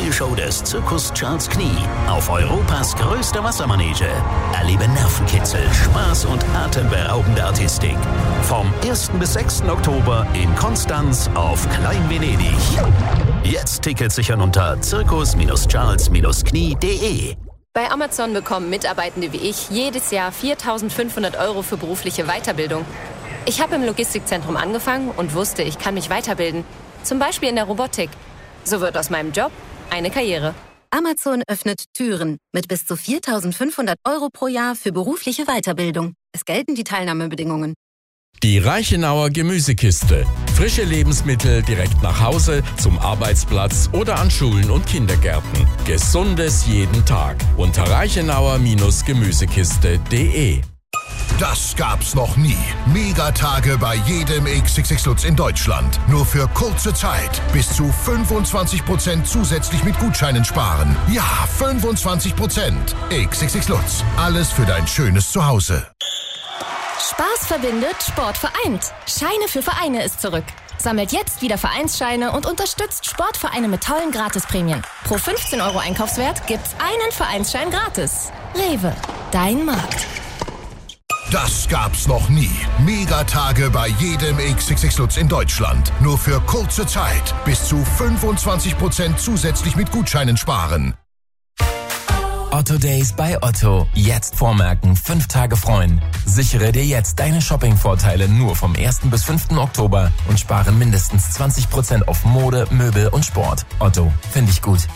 neue Show des Zirkus Charles Knie auf Europas größter Wassermanege. Erlebe Nervenkitzel, Spaß und atemberaubende Artistik. Vom 1. bis 6. Oktober in Konstanz auf Klein Venedig. Jetzt Tickets sichern unter zirkus-charles-knie.de. Bei Amazon bekommen Mitarbeitende wie ich jedes Jahr 4.500 € für berufliche Weiterbildung. Ich habe im Logistikzentrum angefangen und wusste, ich kann mich weiterbilden. Zum Beispiel in der Robotik. So wird aus meinem Job eine Karriere. Amazon öffnet Türen mit bis zu 4.500 € pro Jahr für berufliche Weiterbildung. Es gelten die Teilnahmebedingungen. Die Reichenauer Gemüsekiste. Frische Lebensmittel direkt nach Hause, zum Arbeitsplatz oder an Schulen und Kindergärten. Gesundes jeden Tag. Unter reichenauer-gemüsekiste.de. Das gab's noch nie. Megatage bei jedem XXX Lutz in Deutschland. Nur für kurze Zeit. Bis zu 25% zusätzlich mit Gutscheinen sparen. Ja, 25%. XXX Lutz. Alles für dein schönes Zuhause. Spaß verbindet, Sport vereint. Scheine für Vereine ist zurück. Sammelt jetzt wieder Vereinsscheine und unterstützt Sportvereine mit tollen Gratisprämien. Pro 15 € Einkaufswert gibt's einen Vereinsschein gratis. Rewe, dein Markt. Das gab's noch nie. Megatage bei jedem XXX Lutz in Deutschland. Nur für kurze Zeit. Bis zu 25% zusätzlich mit Gutscheinen sparen. Otto Days bei Otto. Jetzt vormerken, 5 Tage freuen. Sichere dir jetzt deine Shopping-Vorteile nur vom 1. bis 5. Oktober und spare mindestens 20% auf Mode, Möbel und Sport. Otto, finde ich gut.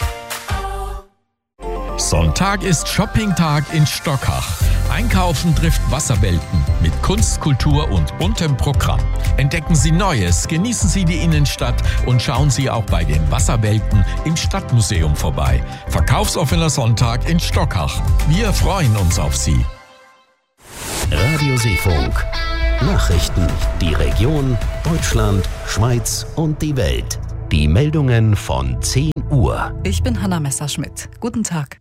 Sonntag ist Shoppingtag in Stockach. Einkaufen trifft Wasserwelten mit Kunst, Kultur und buntem Programm. Entdecken Sie Neues, genießen Sie die Innenstadt und schauen Sie auch bei den Wasserwelten im Stadtmuseum vorbei. Verkaufsoffener Sonntag in Stockach. Wir freuen uns auf Sie. Radio Seefunk. Nachrichten. Die Region, Deutschland, Schweiz und die Welt. Die Meldungen von 10 Uhr. Ich bin Hanna Messerschmidt. Guten Tag.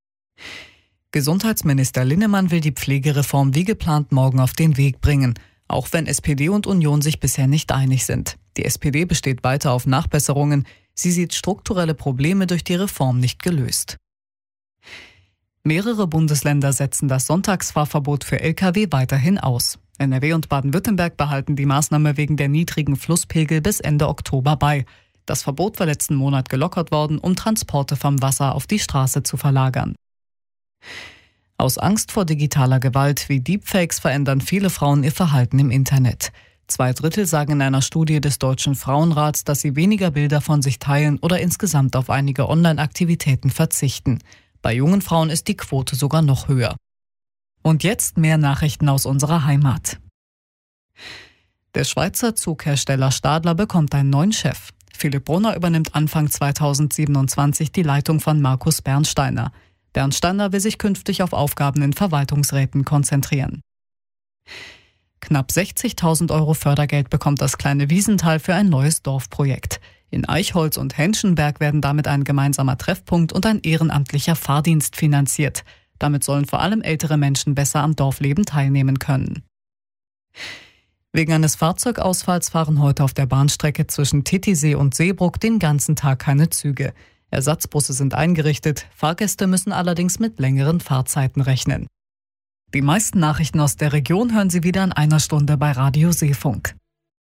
Gesundheitsminister Linnemann will die Pflegereform wie geplant morgen auf den Weg bringen, auch wenn SPD und Union sich bisher nicht einig sind. Die SPD besteht weiter auf Nachbesserungen. Sie sieht strukturelle Probleme durch die Reform nicht gelöst. Mehrere Bundesländer setzen das Sonntagsfahrverbot für Lkw weiterhin aus. NRW und Baden-Württemberg behalten die Maßnahme wegen der niedrigen Flusspegel bis Ende Oktober bei. Das Verbot war letzten Monat gelockert worden, um Transporte vom Wasser auf die Straße zu verlagern. Aus Angst vor digitaler Gewalt wie Deepfakes verändern viele Frauen ihr Verhalten im Internet. 2/3 sagen in einer Studie des Deutschen Frauenrats, dass sie weniger Bilder von sich teilen oder insgesamt auf einige Online-Aktivitäten verzichten. Bei jungen Frauen ist die Quote sogar noch höher. Und jetzt mehr Nachrichten aus unserer Heimat. Der Schweizer Zughersteller Stadler bekommt einen neuen Chef. Philipp Brunner übernimmt Anfang 2027 die Leitung von Markus Bernsteiner. Bernsteiner will sich künftig auf Aufgaben in Verwaltungsräten konzentrieren. Knapp 60.000 € Fördergeld bekommt das kleine Wiesental für ein neues Dorfprojekt. In Eichholz und Henschenberg werden damit ein gemeinsamer Treffpunkt und ein ehrenamtlicher Fahrdienst finanziert. Damit sollen vor allem ältere Menschen besser am Dorfleben teilnehmen können. Wegen eines Fahrzeugausfalls fahren heute auf der Bahnstrecke zwischen Titisee und Seebrugg den ganzen Tag keine Züge. Ersatzbusse sind eingerichtet, Fahrgäste müssen allerdings mit längeren Fahrzeiten rechnen. Die meisten Nachrichten aus der Region hören Sie wieder in einer Stunde bei Radio Seefunk.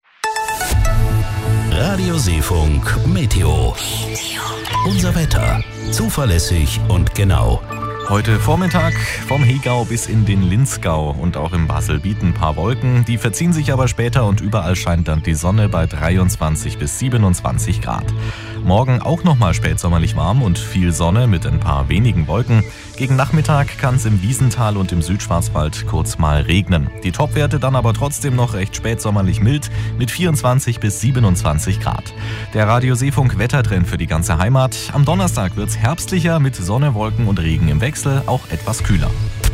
Radio Seefunk Meteo. Unser Wetter. Zuverlässig und genau. Heute Vormittag vom Hegau bis in den Linzgau und auch im Baselbiet ein paar Wolken. Die verziehen sich aber später und überall scheint dann die Sonne bei 23 bis 27 Grad. Morgen auch nochmal spätsommerlich warm und viel Sonne mit ein paar wenigen Wolken. Gegen Nachmittag kann es im Wiesental und im Südschwarzwald kurz mal regnen. Die Topwerte dann aber trotzdem noch recht spätsommerlich mild mit 24 bis 27 Grad. Der Radio Seefunk Wettertrend für die ganze Heimat. Am Donnerstag wird's herbstlicher mit Sonne, Wolken und Regen im Wechsel, auch etwas kühler.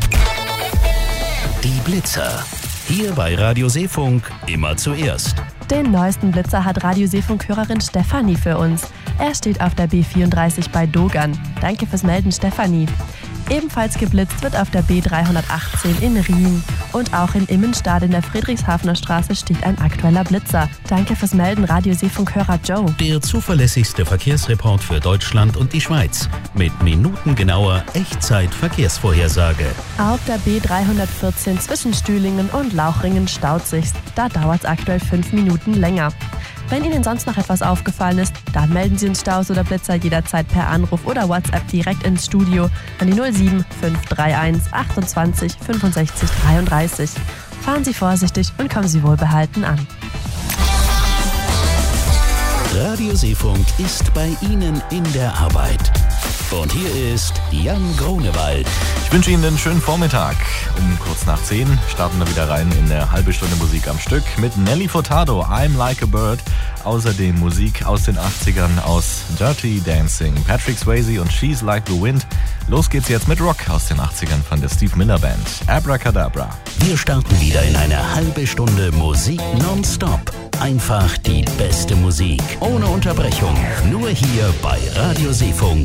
Die Blitzer. Hier bei Radio Seefunk immer zuerst. Den neuesten Blitzer hat Radio Seefunk-Hörerin Stefanie für uns. Er steht auf der B34 bei Dogan. Danke fürs Melden, Stefanie. Ebenfalls geblitzt wird auf der B318 in Rien. Und auch in Immenstadt in der Friedrichshafener Straße steht ein aktueller Blitzer. Danke fürs Melden, Radioseefunkhörer Joe. Der zuverlässigste Verkehrsreport für Deutschland und die Schweiz. Mit minutengenauer Echtzeit-Verkehrsvorhersage. Auf der B314 zwischen Stühlingen und Lauchringen staut sich's. Da dauert's aktuell 5 Minuten länger. Wenn Ihnen sonst noch etwas aufgefallen ist, dann melden Sie uns Staus oder Blitzer jederzeit per Anruf oder WhatsApp direkt ins Studio an die 07 531 28 65 33. Fahren Sie vorsichtig und kommen Sie wohlbehalten an. Radioseefunk ist bei Ihnen in der Arbeit. Und hier ist Jan Grunewald. Ich wünsche Ihnen einen schönen Vormittag. Um kurz nach 10 starten wir wieder rein in eine halbe Stunde Musik am Stück mit Nelly Furtado, I'm Like a Bird. Außerdem Musik aus den 80ern aus Dirty Dancing, Patrick Swayze und She's Like the Wind. Los geht's jetzt mit Rock aus den 80ern von der Steve Miller Band. Abracadabra. Wir starten wieder in eine halbe Stunde Musik nonstop. Einfach die beste Musik, ohne Unterbrechung. Nur hier bei Radioseefunk.